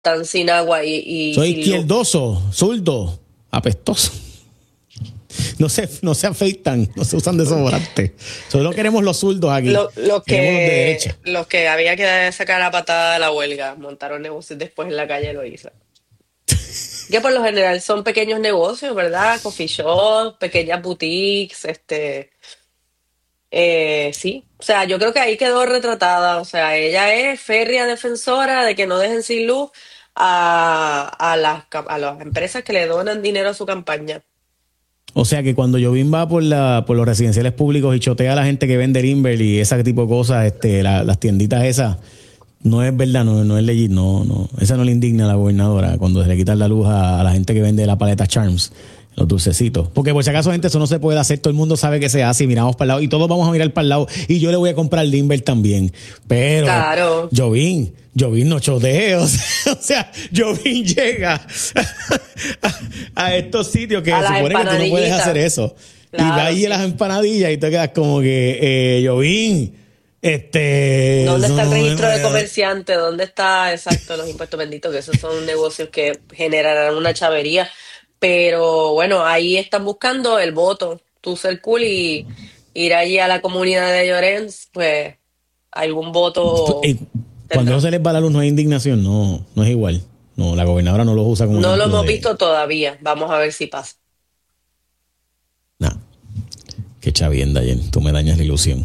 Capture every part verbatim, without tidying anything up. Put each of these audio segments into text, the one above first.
están sin agua y, y soy sin izquierdoso, zurdo, apestoso. No se, no se afeitan, no se usan desodorante. Solo queremos los zurdos aquí. Lo, lo queremos los de que, derecha. los que había que sacar la patada de la huelga, montaron negocios después en la calle Loíza. Que por lo general son pequeños negocios, ¿verdad? Coffee shops, pequeñas boutiques, este... Eh, sí, o sea, yo creo que ahí quedó retratada, o sea, ella es férrea defensora de que no dejen sin luz a, a, las, a las empresas que le donan dinero a su campaña. O sea que cuando Jovín va por la por los residenciales públicos y chotea a la gente que vende Limber y ese tipo de cosas, este, la, las tienditas esas, no es verdad, no, no es legit, no, no, esa no le indigna a la gobernadora cuando se le quita la luz a, a la gente que vende la paleta Charms. Los dulcecitos. Porque por si acaso, gente, eso no se puede hacer. Todo el mundo sabe que se hace y miramos para el lado. Y todos vamos a mirar para el lado. Y yo le voy a comprar Limber también. Pero, claro. Jovín, Jovín no chotea. O sea, Jovín llega a, a estos sitios que se supone que tú no puedes hacer eso. Claro, y va ahí sí. a las empanadillas y te quedas como que, eh, Jovín, este... ¿dónde está el no, registro no, de comerciante? ¿Dónde está, exacto, los impuestos benditos? Que esos son negocios que generarán una chavería. Pero bueno, ahí están buscando el voto. Tú ser cool y ir allí a la comunidad de Llorens, pues algún voto. Eh, cuando no se les va la luz no hay indignación, no, no es igual. No, la gobernadora no los usa como. No lo hemos de... visto todavía. Vamos a ver si pasa. Nah. Qué chavienda, Jen. Tú me dañas la ilusión.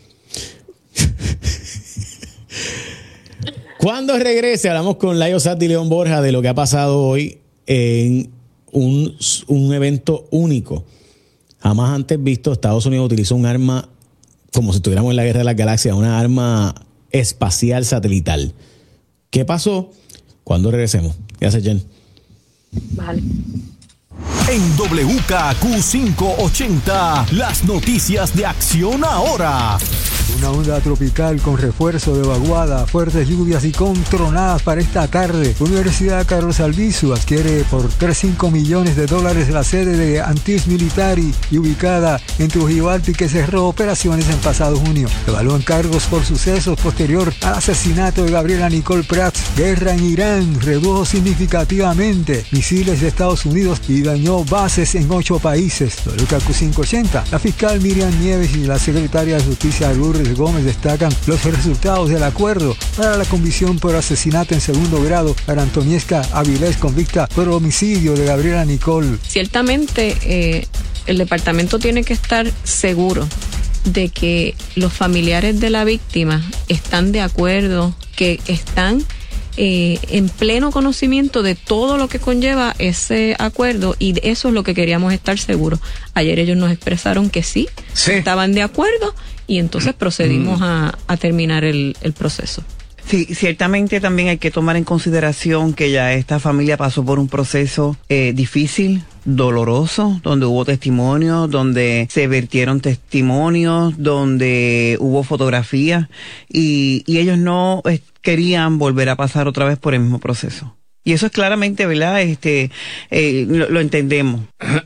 Cuando regrese, hablamos con Layo Sat y León Borja de lo que ha pasado hoy en Un, un evento único. Jamás antes visto. Estados Unidos utilizó un arma como si estuviéramos en la guerra de las galaxias, una arma espacial satelital. ¿Qué pasó? Cuando regresemos. Gracias, Jen. Vale. En W K Q quinientos ochenta, las noticias de Acción Ahora. Una onda tropical con refuerzo de vaguada, fuertes lluvias y con tronadas para esta tarde. Universidad Carlos Albizu adquiere por tres coma cinco millones de dólares la sede de Antilles Militari y ubicada en Trujillo Alto y que cerró operaciones en pasado junio. Evalúan cargos por sucesos posterior al asesinato de Gabriela Nicole Prats. Guerra en Irán redujo significativamente misiles de Estados Unidos y dañó bases en ocho países. W K Q quinientos ochenta. La fiscal Miriam Nieves y la secretaria de Justicia Lourdes Gómez destacan los resultados del acuerdo para la convicción por asesinato en segundo grado para Antoniesca Avilés, convicta por homicidio de Gabriela Nicole. Ciertamente, eh, el departamento tiene que estar seguro de que los familiares de la víctima están de acuerdo, que están Eh, en pleno conocimiento de todo lo que conlleva ese acuerdo, y de eso es lo que queríamos estar seguros. Ayer ellos nos expresaron que sí, sí. estaban de acuerdo, y entonces procedimos mm. a, a terminar el, el proceso. Sí, ciertamente también hay que tomar en consideración que ya esta familia pasó por un proceso eh, difícil, doloroso, donde hubo testimonios, donde se vertieron testimonios, donde hubo fotografías, y, y ellos no eh, querían volver a pasar otra vez por el mismo proceso. Y eso es claramente, ¿verdad? Este, eh, lo, lo entendemos.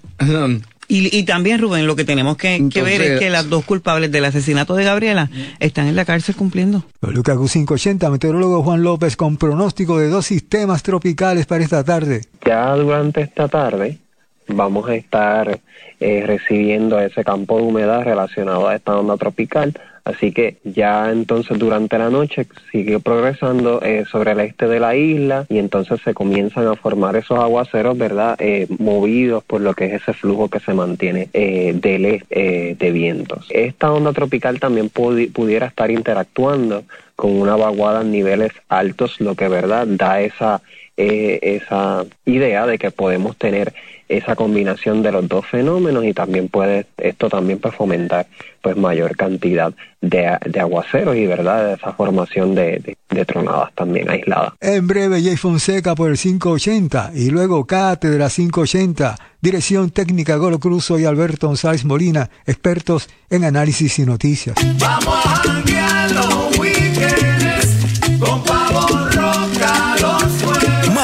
Y, y también, Rubén, lo que tenemos que, Entonces, que ver es que las dos culpables del asesinato de Gabriela están en la cárcel cumpliendo. W K Q quinientos ochenta, meteorólogo Juan López con pronóstico de dos sistemas tropicales para esta tarde. Ya durante esta tarde vamos a estar eh, recibiendo ese campo de humedad relacionado a esta onda tropical. Así que ya entonces durante la noche sigue progresando eh, sobre el este de la isla y entonces se comienzan a formar esos aguaceros, ¿verdad? Eh, movidos por lo que es ese flujo que se mantiene eh, del este eh, de vientos. Esta onda tropical también pudi- pudiera estar interactuando con una vaguada en niveles altos, lo que, ¿verdad?, da esa, eh, esa idea de que podemos tener esa combinación de los dos fenómenos, y también puede esto también pues fomentar pues mayor cantidad de, de aguaceros y, verdad, de esa formación de, de, de tronadas también aisladas. En breve, Jay Fonseca por el quinientos ochenta y luego Cátedra quinientos ochenta. Dirección técnica Golo Cruzo y Alberto González Molina, expertos en análisis y noticias. Vamos a janguear los weekends con Pavo Roca, los jueves.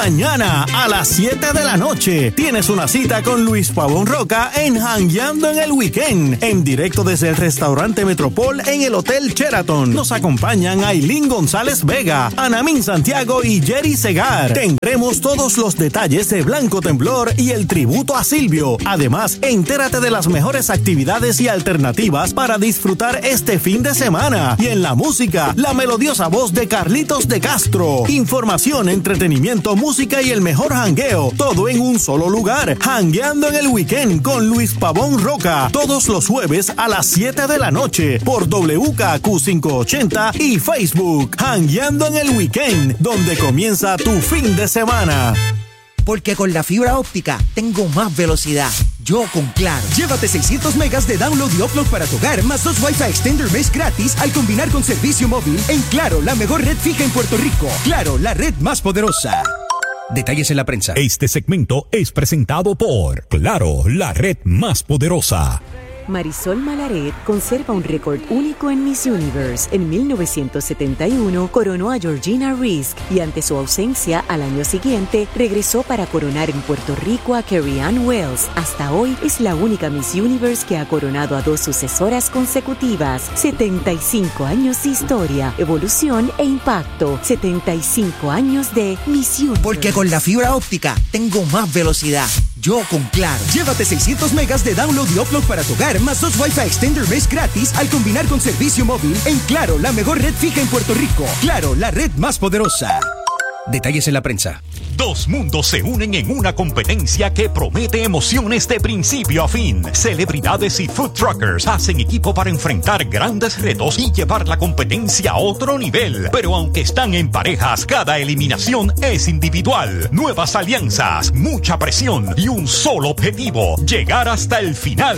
Mañana a las siete de la noche tienes una cita con Luis Pavón Roca en Jangueando en el Weekend, en directo desde el restaurante Metropol en el Hotel Sheraton. Nos acompañan Ailín González Vega, Anamín Santiago y Jerry Segar. Tendremos todos los detalles de Blanco Temblor y el tributo a Silvio. Además, entérate de las mejores actividades y alternativas para disfrutar este fin de semana. Y en la música, la melodiosa voz de Carlitos de Castro. Información, entretenimiento, música y el mejor jangueo. Todo en un solo lugar. Jangueando en el Weekend con Luis Pavón Roca. Todos los jueves a las siete de la noche por W K Q quinientos ochenta y Facebook. Jangueando en el Weekend, donde comienza tu fin de semana. Porque con la fibra óptica tengo más velocidad. Yo con Claro. Llévate seiscientos megas de download y upload para tu hogar, más dos Wi-Fi Extender Mesh gratis al combinar con servicio móvil en Claro, la mejor red fija en Puerto Rico. Claro, la red más poderosa. Detalles en la prensa. Este segmento es presentado por Claro, la red más poderosa. Marisol Malaret conserva un récord único en Miss Universe. En mil novecientos setenta y uno coronó a Georgina Risk y ante su ausencia al año siguiente regresó para coronar en Puerto Rico a Carrie Ann Wells. Hasta hoy es la única Miss Universe que ha coronado a dos sucesoras consecutivas. setenta y cinco años de historia, evolución e impacto. setenta y cinco años de Miss Universe. Porque con la fibra óptica tengo más velocidad. Yo con Claro. Llévate seiscientos megas de download y upload para tu hogar, más dos Wi-Fi Extender Mesh gratis al combinar con servicio móvil en Claro, la mejor red fija en Puerto Rico. Claro, la red más poderosa. Detalles en la prensa. Dos mundos se unen en una competencia que promete emociones de principio a fin. Celebridades y food truckers hacen equipo para enfrentar grandes retos y llevar la competencia a otro nivel. Pero aunque están en parejas, cada eliminación es individual. Nuevas alianzas, mucha presión y un solo objetivo: llegar hasta el final.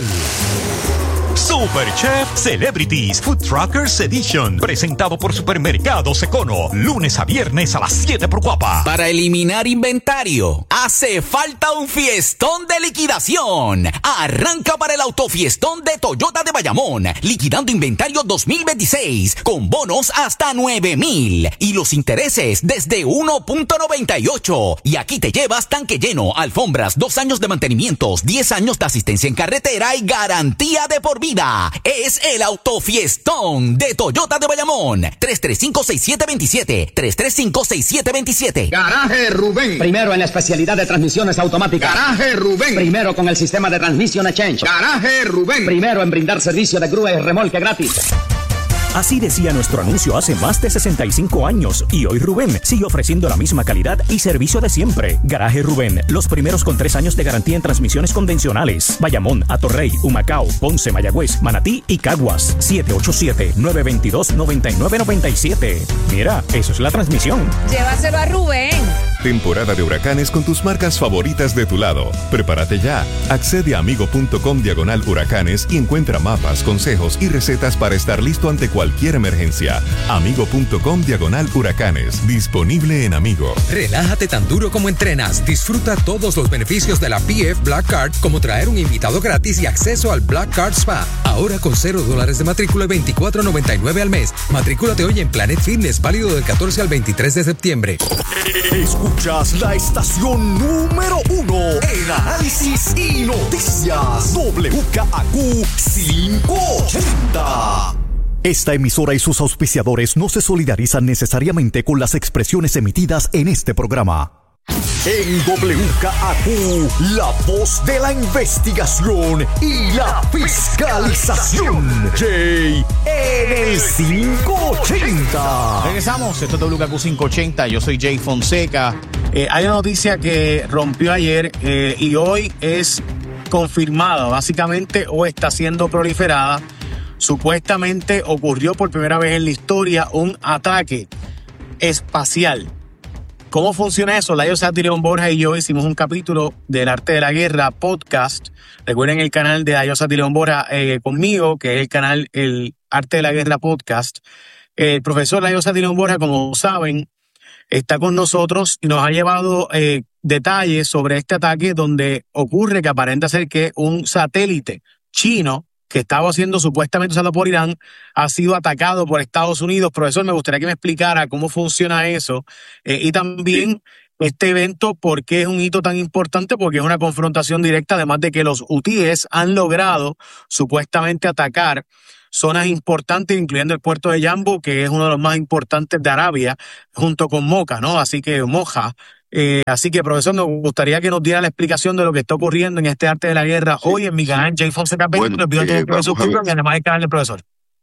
Superchef Celebrities Food Truckers Edition, presentado por Supermercados Econo, lunes a viernes a las siete por Guapa. Para eliminar inventario, hace falta un fiestón de liquidación. Arranca para el autofiestón de Toyota de Bayamón, liquidando inventario dos mil veintiséis, con bonos hasta nueve mil y los intereses desde uno punto noventa y ocho. Y aquí te llevas tanque lleno, alfombras, dos años de mantenimientos, diez años de asistencia en carretera y garantía de por vida. Es el autofiestón de Toyota de Bayamón. tres tres cinco, seis siete dos siete. tres tres cinco, seis siete dos siete. Garaje Rubén. Primero en la especialidad de transmisiones automáticas. Garaje Rubén. Primero con el sistema de Transmission Exchange. Garaje Rubén. Primero en brindar servicio de grúa y remolque gratis. Así decía nuestro anuncio hace más de sesenta y cinco años y hoy Rubén sigue ofreciendo la misma calidad y servicio de siempre. Garaje Rubén, los primeros con tres años de garantía en transmisiones convencionales. Bayamón, Atorrey, Humacao, Ponce, Mayagüez, Manatí y Caguas. siete ocho siete, nueve dos dos, nueve nueve nueve siete. Mira, eso es la transmisión. Llévaselo a Rubén. Temporada de huracanes con tus marcas favoritas de tu lado. Prepárate ya. Accede a amigo.com diagonal huracanes y encuentra mapas, consejos y recetas para estar listo ante cualquier emergencia. Amigo.com diagonal huracanes. Disponible en Amigo. Relájate tan duro como entrenas. Disfruta todos los beneficios de la P F Black Card, como traer un invitado gratis y acceso al Black Card Spa. Ahora con cero dólares de matrícula y veinticuatro noventa y nueve al mes. Matricúlate hoy en Planet Fitness, válido del catorce al veintitrés de septiembre. Escuchas la estación número uno en análisis y noticias. W K Q quinientos ochenta. Esta emisora y sus auspiciadores no se solidarizan necesariamente con las expresiones emitidas en este programa. En W K Q, la voz de la investigación y la fiscalización. Jay en el quinientos ochenta. Regresamos, esto es W K Q quinientos ochenta, yo soy Jay Fonseca. Eh, hay una noticia que rompió ayer eh, y hoy es confirmada, básicamente, o está siendo proliferada. Supuestamente ocurrió por primera vez en la historia un ataque espacial. ¿Cómo funciona eso? Layo Sati, León Borja y yo hicimos un capítulo del Arte de la Guerra podcast. Recuerden el canal de Layo Sati, León Borja eh, conmigo, que es el canal El Arte de la Guerra podcast. El profesor Layo Sati, León Borja, como saben, está con nosotros y nos ha llevado eh, detalles sobre este ataque donde ocurre que aparenta ser que un satélite chino que estaba siendo supuestamente usado por Irán, ha sido atacado por Estados Unidos. Profesor, me gustaría que me explicara cómo funciona eso eh, y también este evento. ¿Por qué es un hito tan importante? Porque es una confrontación directa, además de que los hutíes han logrado supuestamente atacar zonas importantes, incluyendo el puerto de Yambo, que es uno de los más importantes de Arabia, junto con Moca, ¿no? Así que Moja. Eh, así que, profesor, nos gustaría que nos diera la explicación de lo que está ocurriendo en este arte de la guerra sí. hoy en mi canal J. Fonseca P. Bueno, les pido eh, que se suscriban y además el canal del profesor.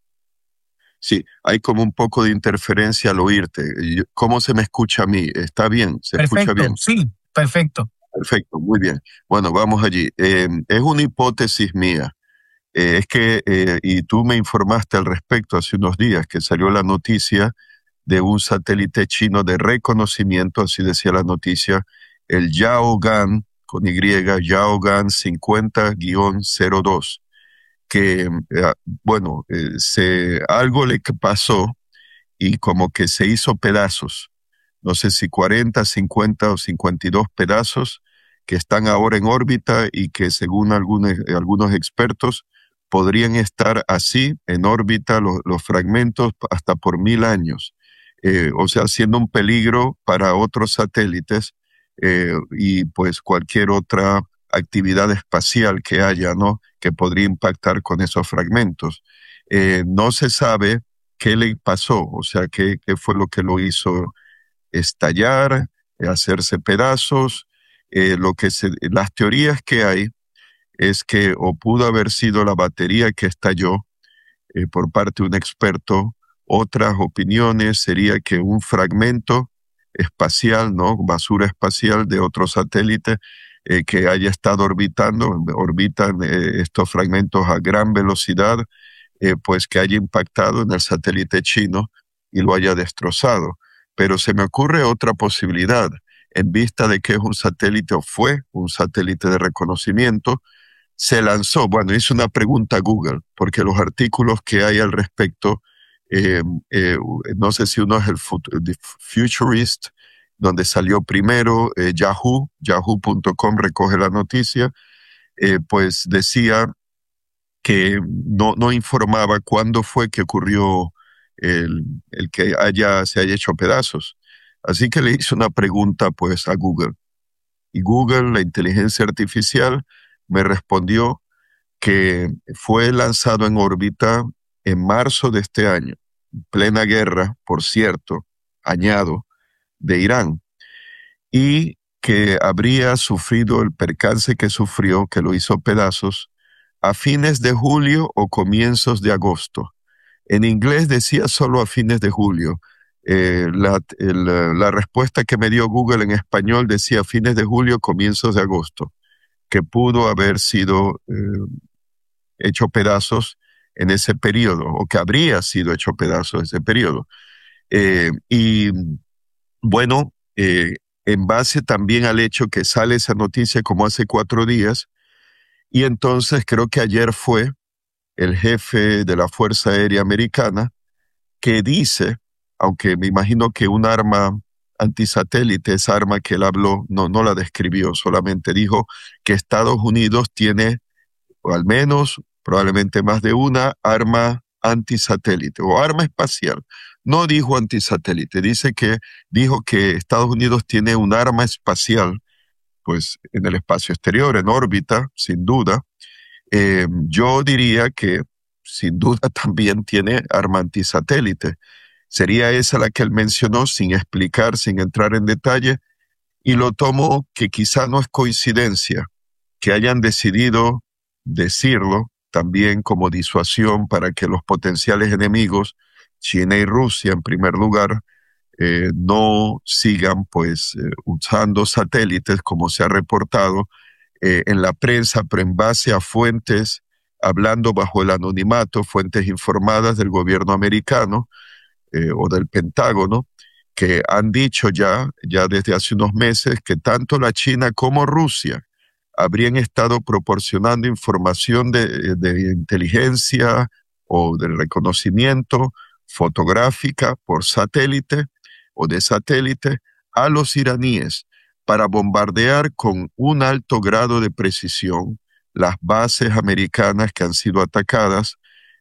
Sí, hay como un poco de interferencia al oírte. ¿Cómo se me escucha a mí? ¿Está bien? ¿Se perfecto, escucha bien? Sí, perfecto. Perfecto, muy bien. Bueno, vamos allí. Eh, es una hipótesis mía. Eh, es que, eh, y tú me informaste al respecto hace unos días, que salió la noticia de un satélite chino de reconocimiento, así decía la noticia, el Yaogan, con Y, Yaogan cincuenta guión cero dos, que, eh, bueno, eh, se, algo le pasó y como que se hizo pedazos, no sé si cuarenta, cincuenta o cincuenta y dos pedazos, que están ahora en órbita y que según algunos, algunos expertos podrían estar así en órbita los, los fragmentos hasta por mil años. Eh, o sea, siendo un peligro para otros satélites eh, y pues cualquier otra actividad espacial que haya, ¿no? Que podría impactar con esos fragmentos. Eh, no se sabe qué le pasó, o sea, qué, qué fue lo que lo hizo estallar, hacerse pedazos. Eh, lo que se, las teorías que hay es que o pudo haber sido la batería que estalló eh, por parte de un experto. Otras opiniones sería que un fragmento espacial, ¿no? Basura espacial de otro satélite eh, que haya estado orbitando, orbitan eh, estos fragmentos a gran velocidad, eh, pues que haya impactado en el satélite chino y lo haya destrozado. Pero se me ocurre otra posibilidad, en vista de que es un satélite o fue un satélite de reconocimiento, se lanzó, bueno, hice una pregunta a Google, porque los artículos que hay al respecto, eh, eh, no sé si uno es el The Futurist, donde salió primero, eh, Yahoo, yahoo punto com recoge la noticia, eh, pues decía que no, no informaba cuándo fue que ocurrió el, el que haya, se haya hecho pedazos. Así que le hice una pregunta pues a Google. Y Google, la inteligencia artificial, me respondió que fue lanzado en órbita en marzo de este año, plena guerra, por cierto, añado, de Irán, y que habría sufrido el percance que sufrió, que lo hizo pedazos, a fines de julio o comienzos de agosto. En inglés decía solo a fines de julio. Eh, la, el, la respuesta que me dio Google en español decía fines de julio, comienzos de agosto, que pudo haber sido eh, hecho pedazos en ese periodo, o que habría sido hecho pedazos en ese periodo. Eh, y bueno, eh, en base también al hecho que sale esa noticia como hace cuatro días, y entonces creo que ayer fue el jefe de la Fuerza Aérea Americana que dice, aunque me imagino que un arma antisatélite, esa arma que él habló, no, no la describió, solamente dijo que Estados Unidos tiene, o al menos, probablemente más de una arma antisatélite o arma espacial. No dijo antisatélite, dice que, dijo que Estados Unidos tiene un arma espacial, pues en el espacio exterior, en órbita, sin duda. Eh, yo diría que sin duda también tiene arma antisatélite. Sería esa la que él mencionó sin explicar, sin entrar en detalle, y lo tomo que quizá no es coincidencia que hayan decidido decirlo también como disuasión para que los potenciales enemigos, China y Rusia en primer lugar, eh, no sigan pues eh, usando satélites como se ha reportado eh, en la prensa, pero en base a fuentes, hablando bajo el anonimato, fuentes informadas del gobierno americano, Eh, o del Pentágono, que han dicho ya, ya desde hace unos meses que tanto la China como Rusia habrían estado proporcionando información de, de inteligencia o de reconocimiento fotográfica por satélite o de satélite a los iraníes para bombardear con un alto grado de precisión las bases americanas que han sido atacadas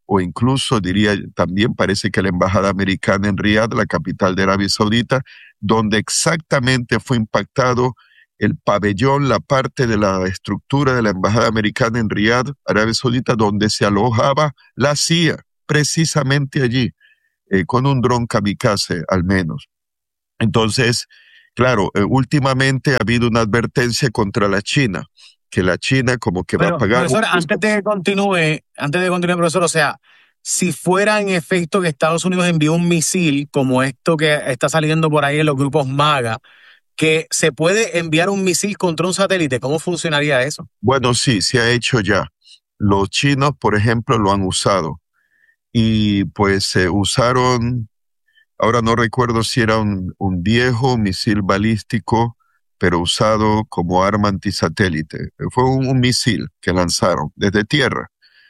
o incluso diría también parece que la embajada americana en Riad, la capital de Arabia Saudita, donde exactamente fue impactado el pabellón, la parte de la estructura de la embajada americana en Riad, Arabia Saudita, donde se alojaba la C I A, precisamente allí, eh, con un dron kamikaze al menos. Entonces, claro, eh, últimamente ha habido una advertencia contra la China, que la China como que Pero, va a pagar... Profesor, antes de que continúe, antes de que continúe, profesor, o sea, si fuera en efecto que Estados Unidos envió un misil como esto que está saliendo por ahí en los grupos MAGA, que se puede enviar un misil contra un satélite, ¿cómo funcionaría eso? Bueno, sí, se ha hecho ya. Los chinos, por ejemplo, lo han usado. Y pues se eh, usaron, ahora no recuerdo si era un, un viejo misil balístico, pero usado como arma antisatélite. Fue un, un misil que lanzaron desde tierra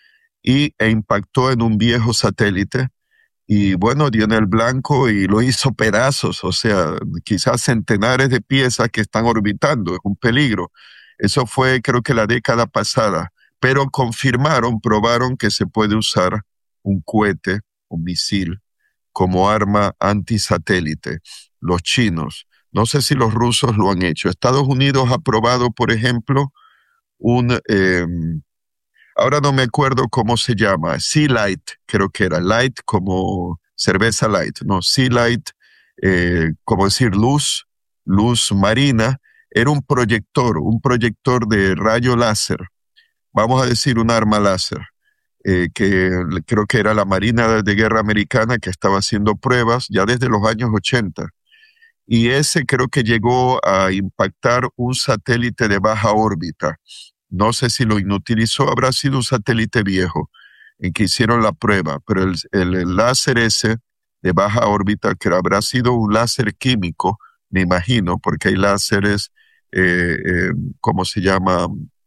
y e impactó en un viejo satélite y bueno, dio en el blanco y lo hizo pedazos, o sea, quizás centenares de piezas que están orbitando, es un peligro. Eso fue creo que la década pasada, pero confirmaron, probaron que se puede usar un cohete, un misil, como arma antisatélite. Los chinos. No sé si los rusos lo han hecho. Estados Unidos ha probado, por ejemplo, un, eh, ahora no me acuerdo cómo se llama, Sea Light, creo que era, light como cerveza light, no, Sea Light, eh, como decir luz, luz marina, era un proyector, un proyector de rayo láser, vamos a decir un arma láser, eh, que creo que era la Marina de Guerra Americana que estaba haciendo pruebas ya desde los años ochenta. Y ese creo que llegó a impactar un satélite de baja órbita. No sé si lo inutilizó, habrá sido un satélite viejo en que hicieron la prueba, pero el, el, el láser ese de baja órbita, que habrá sido un láser químico, me imagino, porque hay láseres, eh, eh, ¿cómo se llama?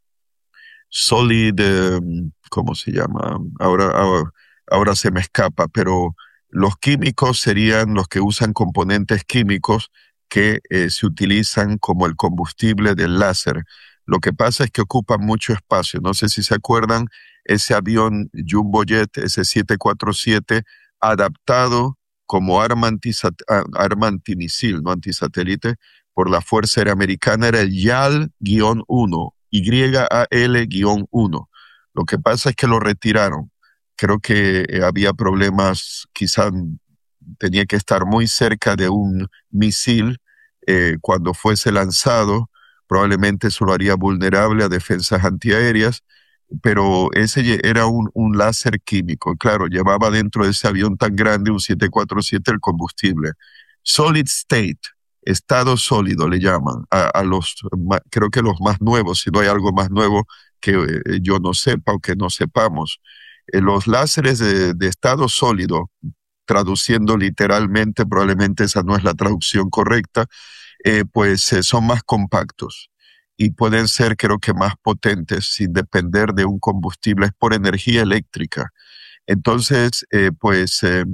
Solid, eh, ¿cómo se llama? Ahora, ahora, ahora se me escapa, pero... Los químicos serían los que usan componentes químicos que eh, se utilizan como el combustible del láser. Lo que pasa es que ocupan mucho espacio. No sé si se acuerdan, ese avión Jumbo Jet, ese siete cuatro siete, adaptado como arma, antisat arma antimisil, no antisatélite, por la Fuerza Aérea Americana, era el Y A L uno, Y A L uno. Lo que pasa es que lo retiraron. Creo que eh, había problemas, quizás tenía que estar muy cerca de un misil eh, cuando fuese lanzado, probablemente eso lo haría vulnerable a defensas antiaéreas, pero ese era un, un láser químico, claro, llevaba dentro de ese avión tan grande, un siete cuatro siete, el combustible. Solid state, estado sólido le llaman, a, a los, creo que los más nuevos, si no hay algo más nuevo que eh, yo no sepa o que no sepamos. Eh, los láseres de, de estado sólido, traduciendo literalmente, probablemente esa no es la traducción correcta, eh, pues eh, son más compactos y pueden ser, creo que, más potentes sin depender de un combustible, es por energía eléctrica. Entonces, eh, pues, eh,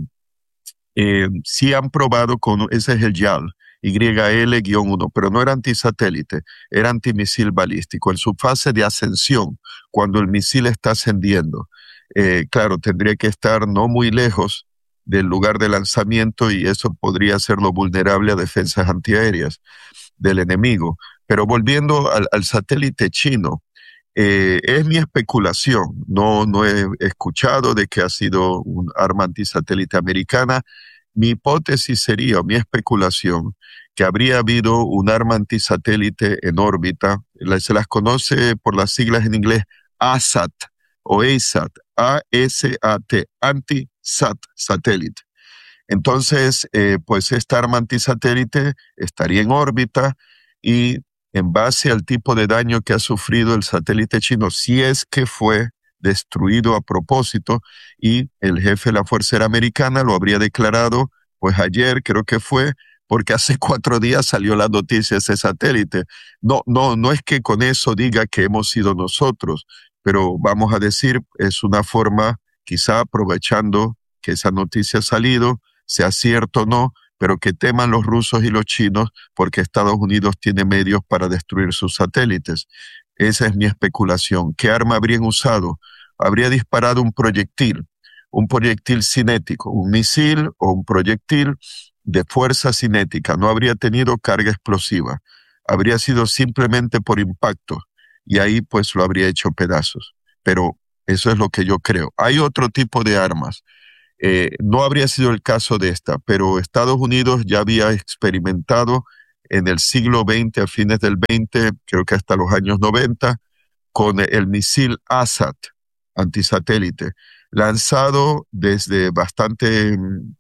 eh, sí han probado con, ese es el Y A L, Y L uno, pero no era antisatélite, era antimisil balístico, en su fase de ascensión, cuando el misil está ascendiendo. Eh, claro, tendría que estar no muy lejos del lugar de lanzamiento y eso podría hacerlo vulnerable a defensas antiaéreas del enemigo. Pero volviendo al, al satélite chino, eh, es mi especulación, no, no he escuchado de que ha sido un arma antisatélite americana. Mi hipótesis sería, o mi especulación, que habría habido un arma antisatélite en órbita, se las conoce por las siglas en inglés A S A T, o A S A T, A S A T, Anti-Sat, satélite. Entonces, eh, pues esta arma antisatélite estaría en órbita y en base al tipo de daño que ha sufrido el satélite chino, si es que fue destruido a propósito, y el jefe de la Fuerza Aérea Americana lo habría declarado, pues ayer creo que fue, porque hace cuatro días salió la noticia de ese satélite. No, no, no es que con eso diga que hemos sido nosotros, pero vamos a decir, es una forma, quizá aprovechando que esa noticia ha salido, sea cierto o no, pero que teman los rusos y los chinos porque Estados Unidos tiene medios para destruir sus satélites. Esa es mi especulación. ¿Qué arma habrían usado? Habría disparado un proyectil, un proyectil cinético, un misil o un proyectil de fuerza cinética. No habría tenido carga explosiva. Habría sido simplemente por impacto y ahí pues lo habría hecho pedazos. Pero eso es lo que yo creo. Hay otro tipo de armas. Eh, no habría sido el caso de esta, pero Estados Unidos ya había experimentado en el siglo veinte, a fines del veinte, creo que hasta los años noventa, con el misil ASAT, antisatélite, lanzado desde bastante mm,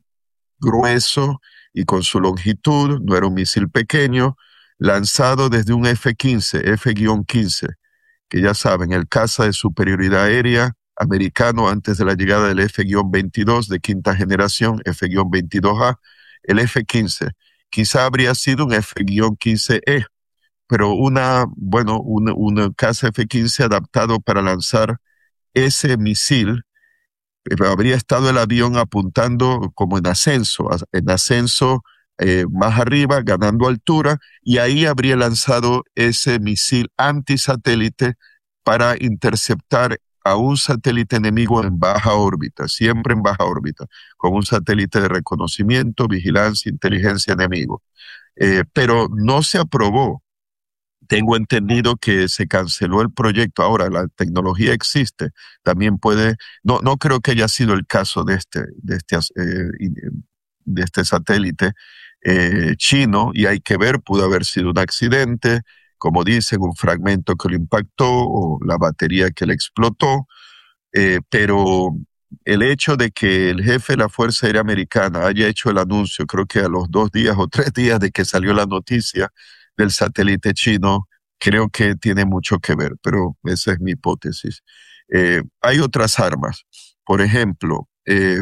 grueso y con su longitud, no era un misil pequeño, lanzado desde un F quince, F quince, que ya saben, el caza de superioridad aérea americano antes de la llegada del F veintidós de quinta generación, F veintidós A, el F quince. Quizá habría sido un F quince E, pero una, bueno, un, un caza F quince adaptado para lanzar ese misil. Pero habría estado el avión apuntando como en ascenso, en ascenso eh, más arriba, ganando altura, y ahí habría lanzado ese misil antisatélite para interceptar a un satélite enemigo en baja órbita, siempre en baja órbita, con un satélite de reconocimiento, vigilancia, inteligencia enemigo. Eh, pero no se aprobó. Tengo entendido que se canceló el proyecto. Ahora, la tecnología existe. También puede, no, no creo que haya sido el caso de este, de este, eh, de este satélite eh, chino, y hay que ver, pudo haber sido un accidente, como dicen, un fragmento que lo impactó o la batería que le explotó, eh, pero el hecho de que el jefe de la Fuerza Aérea Americana haya hecho el anuncio, creo que a los dos días o tres días de que salió la noticia del satélite chino, creo que tiene mucho que ver, pero esa es mi hipótesis. Eh, hay otras armas, por ejemplo, eh,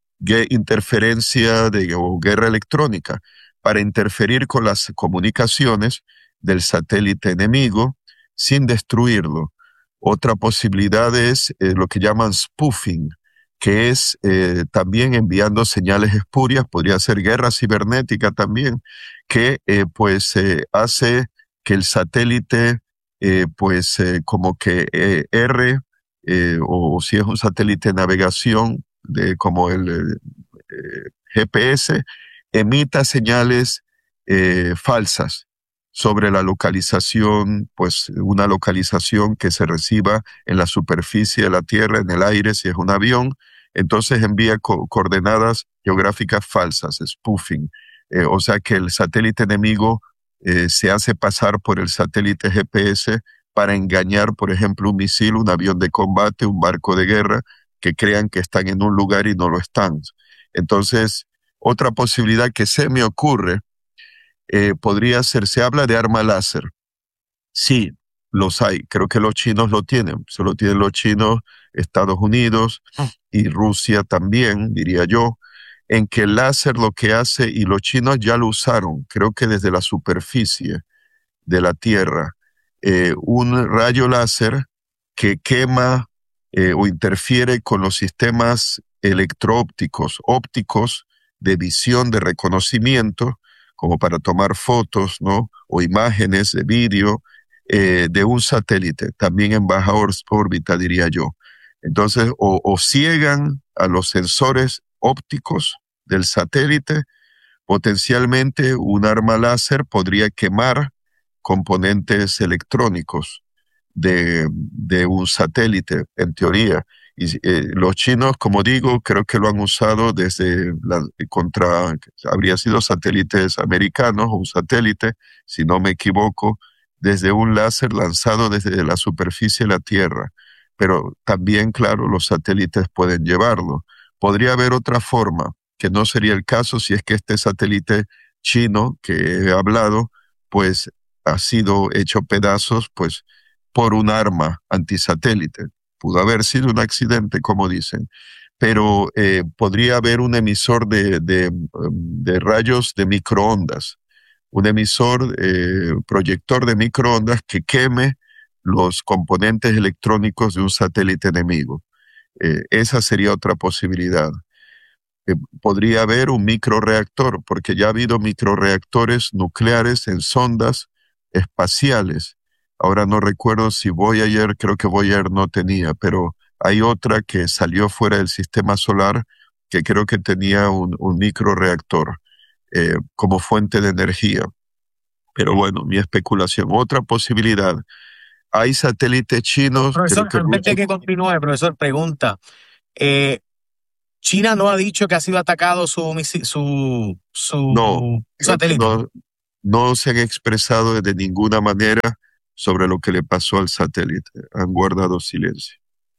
interferencia de, o guerra electrónica, para interferir con las comunicaciones del satélite enemigo sin destruirlo. Otra posibilidad es eh, lo que llaman spoofing, que es eh, también enviando señales espurias, podría ser guerra cibernética también, que eh, pues eh, hace que el satélite eh, pues eh, como que eh, R, eh, o, o si es un satélite de navegación de, como el eh, G P S, emita señales eh, falsas sobre la localización, pues una localización que se reciba en la superficie de la Tierra, en el aire, si es un avión. Entonces envía co- coordenadas geográficas falsas, spoofing. Eh, o sea que el satélite enemigo eh, se hace pasar por el satélite G P S para engañar, por ejemplo, un misil, un avión de combate, un barco de guerra, que crean que están en un lugar y no lo están. Entonces, otra posibilidad que se me ocurre eh, podría ser, se habla de arma láser. Sí, los hay. Creo que los chinos lo tienen. Se lo tienen los chinos, Estados Unidos y Rusia también, diría yo, en que el láser lo que hace, y los chinos ya lo usaron, creo que desde la superficie de la Tierra, eh, un rayo láser que quema eh, o interfiere con los sistemas electroópticos, ópticos de visión, de reconocimiento, como para tomar fotos, ¿no? O imágenes de vídeo eh, de un satélite, también en baja órbita, diría yo. Entonces, o, o ciegan a los sensores ópticos del satélite, potencialmente un arma láser podría quemar componentes electrónicos de, de un satélite, en teoría. Y eh, los chinos, como digo, creo que lo han usado desde la, contra, habría sido satélites americanos, o un satélite, si no me equivoco, desde un láser lanzado desde la superficie de la Tierra. Pero también, claro, los satélites pueden llevarlo. Podría haber otra forma, que no sería el caso si es que este satélite chino que he hablado, pues ha sido hecho pedazos, pues, por un arma antisatélite. Pudo haber sido un accidente, como dicen, pero eh, podría haber un emisor de, de, de rayos de microondas, un emisor, eh, proyector de microondas que queme los componentes electrónicos de un satélite enemigo. Eh, esa sería otra posibilidad. Eh, podría haber un microreactor, porque ya ha habido microreactores nucleares en sondas espaciales. Ahora no recuerdo si Voyager, creo que Voyager no tenía, pero Hay otra que salió fuera del sistema solar que creo que tenía un, un microreactor eh, como fuente de energía. Pero bueno, mi especulación. Otra posibilidad, hay satélites chinos. Profesor, creo que antes de que continúe, profesor, pregunta. Eh, China no ha dicho que ha sido atacado su, misi- su, su no, satélite. no, no se han expresado de ninguna manera sobre lo que le pasó al satélite. Han guardado silencio.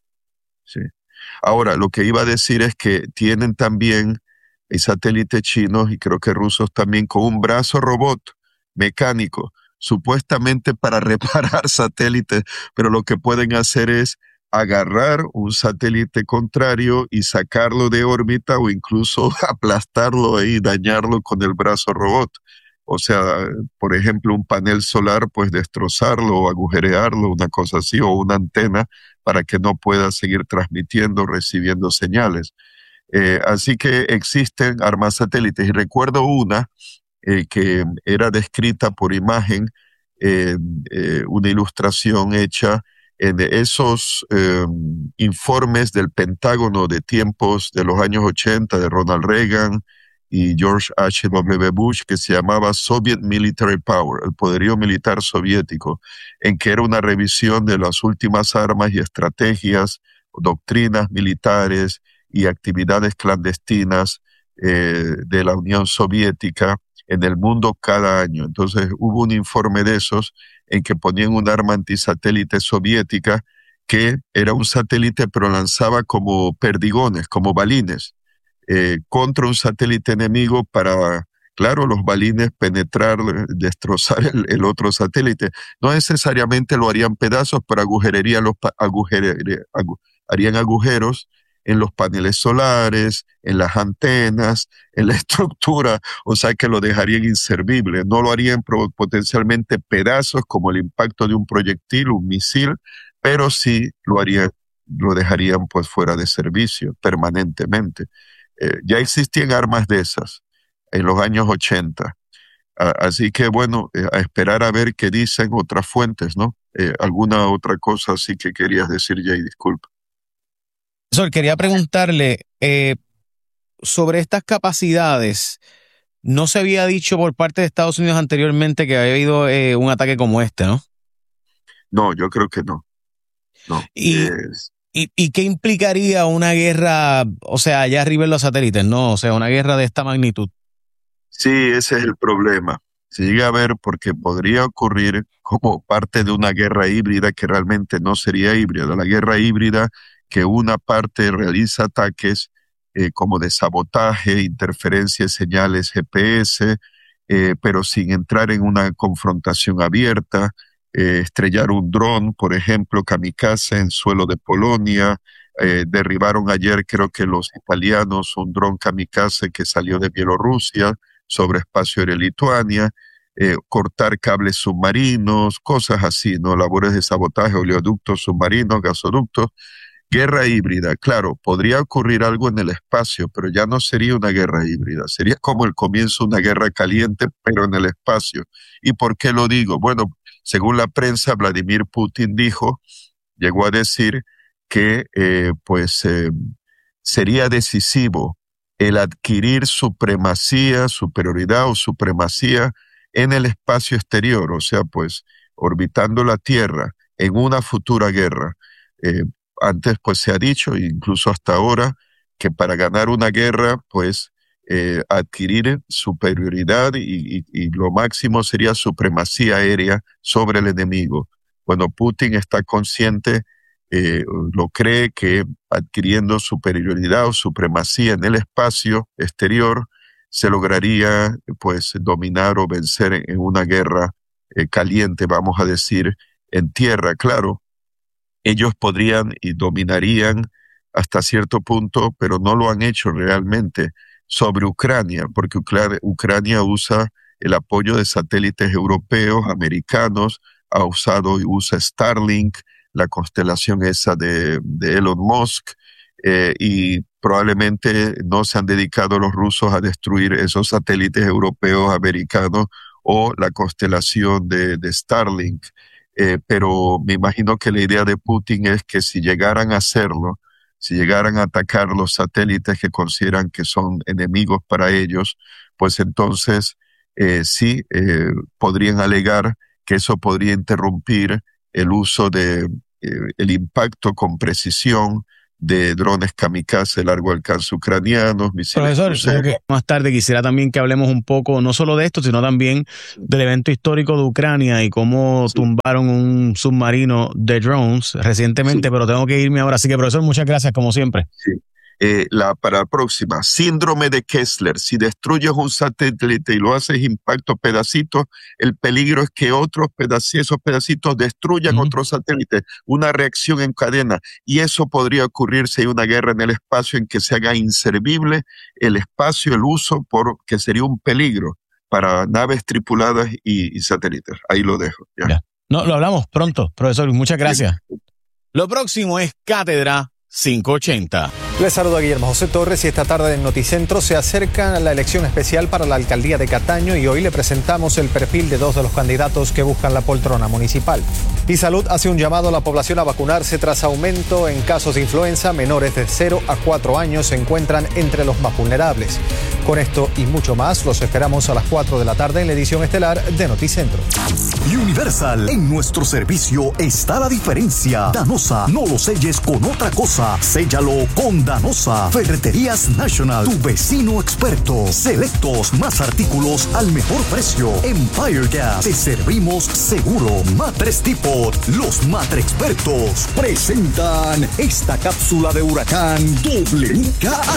Sí. Ahora, lo que iba a decir es que tienen también hay satélites chinos y creo que rusos también con un brazo robot mecánico, supuestamente para reparar satélites, pero lo que pueden hacer es agarrar un satélite contrario y sacarlo de órbita o incluso aplastarlo y dañarlo con el brazo robot. O sea, por ejemplo, un panel solar, pues destrozarlo o agujerearlo, una cosa así, o una antena para que no pueda seguir transmitiendo, recibiendo señales. Eh, así que existen armas satélites. Y recuerdo una eh, que era descrita por imagen, eh, eh, una ilustración hecha en esos eh, informes del Pentágono de tiempos de los años ochenta de Ronald Reagan y George H W Bush, que se llamaba Soviet Military Power, el poderío militar soviético, en que era una revisión de las últimas armas y estrategias, doctrinas militares y actividades clandestinas eh, de la Unión Soviética en el mundo cada año. Entonces hubo un informe de esos en que ponían un arma antisatélite soviética que era un satélite pero lanzaba como perdigones, como balines, eh, contra un satélite enemigo para, claro, los balines penetrar, destrozar el, el otro satélite. No necesariamente lo harían pedazos, pero agujererían los, agujerería, agu, harían agujeros en los paneles solares, en las antenas, en la estructura, o sea que lo dejarían inservible. No lo harían potencialmente pedazos como el impacto de un proyectil, un misil, pero sí lo harían, lo dejarían pues fuera de servicio permanentemente. Eh, ya existían armas de esas en los años ochenta. Ah, así que bueno, eh, a esperar a ver qué dicen otras fuentes, ¿no? Eh, alguna otra cosa así que querías decir, Jay, disculpa. Profesor, quería preguntarle eh, sobre estas capacidades. No se había dicho por parte de Estados Unidos anteriormente que había habido eh, un ataque como este, ¿no? No, yo creo que no. No. Y, Es- y, ¿Y qué implicaría una guerra, o sea, allá arriba en los satélites, no? O sea, una guerra de esta magnitud. Sí, ese es el problema. Se llega a ver porque podría ocurrir como parte de una guerra híbrida que realmente no sería híbrida. La guerra híbrida que una parte realiza ataques eh, como de sabotaje, interferencia de señales G P S, eh, pero sin entrar en una confrontación abierta, eh, estrellar un dron, por ejemplo, kamikaze en suelo de Polonia. Eh, derribaron ayer, creo que los italianos, un dron kamikaze que salió de Bielorrusia sobre espacio aéreo de Lituania, eh, cortar cables submarinos, cosas así, ¿no? Labores de sabotaje, oleoductos submarinos, gasoductos. Guerra híbrida, claro, podría ocurrir algo en el espacio, pero ya no sería una guerra híbrida, sería como el comienzo de una guerra caliente, pero en el espacio. ¿Y por qué lo digo? Bueno, según la prensa, Vladimir Putin dijo, llegó a decir que eh, pues eh, sería decisivo el adquirir supremacía, superioridad o supremacía en el espacio exterior, o sea, pues orbitando la Tierra en una futura guerra. Eh, antes pues se ha dicho, incluso hasta ahora, que para ganar una guerra, pues eh, adquirir superioridad y, y, y lo máximo sería supremacía aérea sobre el enemigo. Bueno, Putin está consciente, eh, lo cree que adquiriendo superioridad o supremacía en el espacio exterior se lograría pues dominar o vencer en, en una guerra eh, caliente, vamos a decir, en tierra, claro. Ellos podrían y dominarían hasta cierto punto, pero no lo han hecho realmente sobre Ucrania, porque Ucra- Ucrania usa el apoyo de satélites europeos, americanos, ha usado y usa Starlink, la constelación esa de, de Elon Musk, eh, y probablemente no se han dedicado los rusos a destruir esos satélites europeos, americanos o la constelación de, de Starlink. eh, pero me imagino que la idea de Putin es que si llegaran a hacerlo, si llegaran a atacar los satélites que consideran que son enemigos para ellos, pues entonces eh, sí eh, podrían alegar que eso podría interrumpir el uso de eh, el impacto con precisión de drones kamikaze de largo alcance ucranianos, misiles Profesor, okay. Más tarde quisiera también que hablemos un poco, no solo de esto, sino también del evento histórico de Ucrania y cómo sí. tumbaron un submarino de drones recientemente, sí. pero tengo que irme ahora. Así que, profesor, muchas gracias, como siempre. Sí. Eh, la, para la próxima, síndrome de Kessler. Si destruyes un satélite y lo haces impacto pedacitos, el peligro es que otros pedacitos, esos pedacitos destruyan uh-huh. otros satélites. Una reacción en cadena. Y eso podría ocurrir si hay una guerra en el espacio en que se haga inservible el espacio, el uso, porque sería un peligro para naves tripuladas y, y satélites. Ahí lo dejo. Ya. Ya. No, lo hablamos pronto, profesor. Muchas gracias. Sí. Lo próximo es Cátedra quinientos ochenta. Les saluda Guillermo José Torres y esta tarde en Noticentro se acerca la elección especial para la alcaldía de Cataño y hoy le presentamos el perfil de dos de los candidatos que buscan la poltrona municipal. Y Salud hace un llamado a la población a vacunarse tras aumento en casos de influenza. Menores de cero a cuatro años se encuentran entre los más vulnerables. Con esto y mucho más, los esperamos a las cuatro de la tarde en la edición estelar de Noticentro. Universal, en nuestro servicio está la diferencia. Danosa, no lo selles con otra cosa, séllalo con Danosa. Ferreterías National, tu vecino experto. Selectos, más artículos al mejor precio. Empire Gas, te servimos seguro. Matres Depot, los Matre Expertos presentan esta cápsula de huracán W K A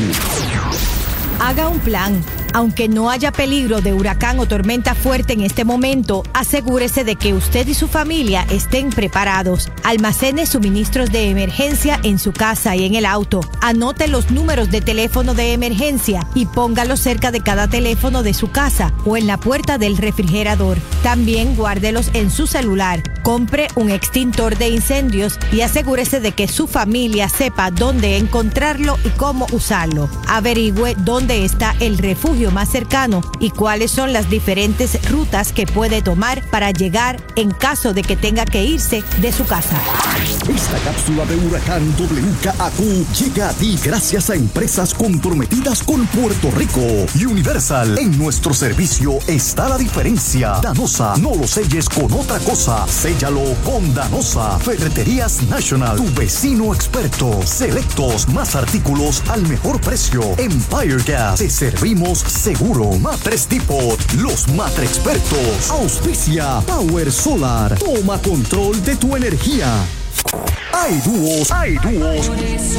Q. Haga un plan. Aunque no haya peligro de huracán o tormenta fuerte en este momento, asegúrese de que usted y su familia estén preparados. Almacene suministros de emergencia en su casa y en el auto. Anote los números de teléfono de emergencia y póngalos cerca de cada teléfono de su casa o en la puerta del refrigerador. También guárdelos en su celular. Compre un extintor de incendios y asegúrese de que su familia sepa dónde encontrarlo y cómo usarlo. Averigüe dónde está el refugio más cercano y cuáles son las diferentes rutas que puede tomar para llegar en caso de que tenga que irse de su casa. Esta cápsula de huracán W K A Q llega a ti gracias a empresas comprometidas con Puerto Rico. Universal, en nuestro servicio está la diferencia. Danosa, no lo selles con otra cosa, séllalo con Danosa. Ferreterías National, tu vecino experto. Selectos, más artículos al mejor precio. Empire Gas, te servimos seguro. Matres Depot, los Matre Expertos. Auspicia Power Solar. Toma control de tu energía. Hay dúos, hay dúos